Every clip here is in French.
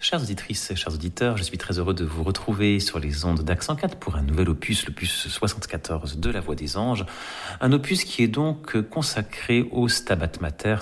Chères auditrices, chers auditeurs, je suis très heureux de vous retrouver sur les ondes d'Accent 4 pour un nouvel opus, l'opus 74 de La Voix des Anges. Un opus qui est donc consacré au Stabat Mater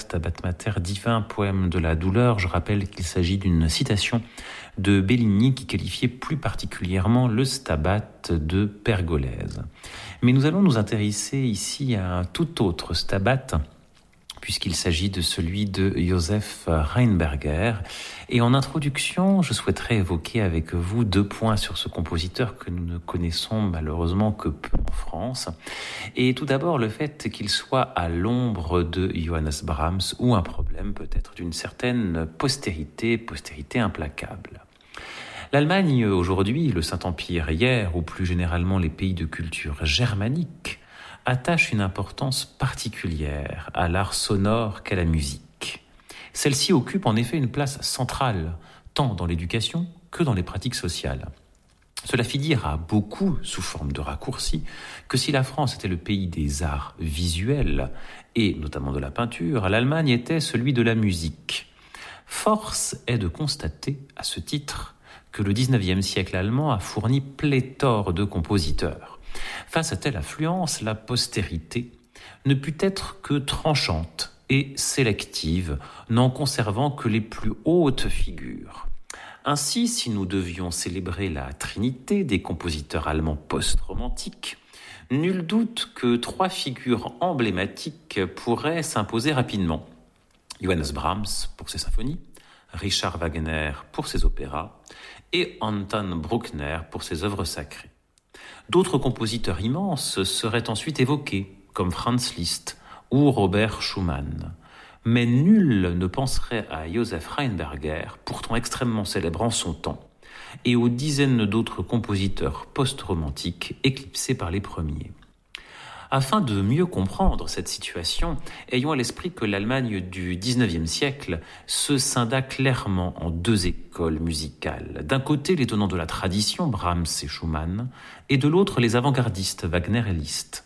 divin poème de la douleur. Je rappelle qu'il s'agit d'une citation de Bellini qui qualifiait plus particulièrement le Stabat de Pergolèse. Mais nous allons nous intéresser ici à un tout autre Stabat, puisqu'il s'agit de celui de Josef Rheinberger. Et en introduction, je souhaiterais évoquer avec vous 2 points sur ce compositeur que nous ne connaissons malheureusement que peu en France. Et tout d'abord, le fait qu'il soit à l'ombre de Johannes Brahms, ou un problème peut-être d'une certaine postérité implacable. L'Allemagne aujourd'hui, le Saint-Empire hier, ou plus généralement les pays de culture germanique, attache une importance particulière à l'art sonore qu'à la musique. Celle-ci occupe en effet une place centrale, tant dans l'éducation que dans les pratiques sociales. Cela fit dire à beaucoup, sous forme de raccourci, que si la France était le pays des arts visuels, et notamment de la peinture, l'Allemagne était celui de la musique. Force est de constater, à ce titre, que le XIXe siècle allemand a fourni pléthore de compositeurs. Face à telle affluence, la postérité ne put être que tranchante et sélective, n'en conservant que les plus hautes figures. Ainsi, si nous devions célébrer la trinité des compositeurs allemands post-romantiques, nul doute que 3 figures emblématiques pourraient s'imposer rapidement. Johannes Brahms pour ses symphonies, Richard Wagner pour ses opéras et Anton Bruckner pour ses œuvres sacrées. D'autres compositeurs immenses seraient ensuite évoqués, comme Franz Liszt ou Robert Schumann. Mais nul ne penserait à Josef Rheinberger, pourtant extrêmement célèbre en son temps, et aux dizaines d'autres compositeurs post-romantiques éclipsés par les premiers. Afin de mieux comprendre cette situation, ayons à l'esprit que l'Allemagne du XIXe siècle se scinda clairement en 2 écoles musicales. D'un côté, les tenants de la tradition, Brahms et Schumann, et de l'autre, les avant-gardistes, Wagner et Liszt.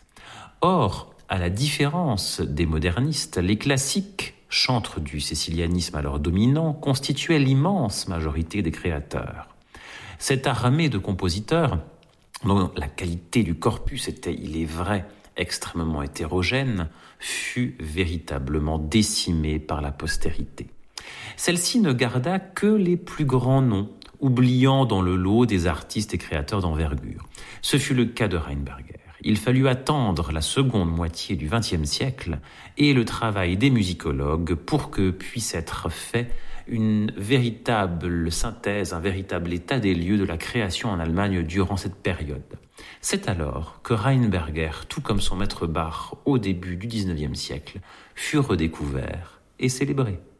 Or, à la différence des modernistes, les classiques, chantres du cécilianisme alors dominant, constituaient l'immense majorité des créateurs. Cette armée de compositeurs, dont la qualité du corpus était, il est vrai, extrêmement hétérogène, fut véritablement décimée par la postérité. Celle-ci ne garda que les plus grands noms, oubliant dans le lot des artistes et créateurs d'envergure. Ce fut le cas de Rheinberger. Il fallut attendre la seconde moitié du XXe siècle et le travail des musicologues pour que puisse être fait une véritable synthèse, un véritable état des lieux de la création en Allemagne durant cette période. C'est alors que Rheinberger, tout comme son maître Bach au début du XIXe siècle, fut redécouvert et célébré.